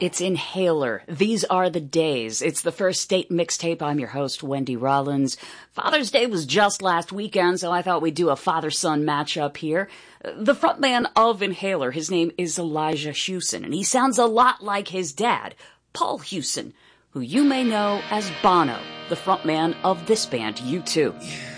It's Inhaler. These Are the Days. It's the first state mixtape. I'm your host, Wendy Rollins. Father's Day was just last weekend, so I thought we'd do a father-son matchup here. The frontman of Inhaler, his name is Elijah Hewson, and he sounds a lot like his dad, Paul Hewson, who you may know as Bono, the frontman of this band, U2.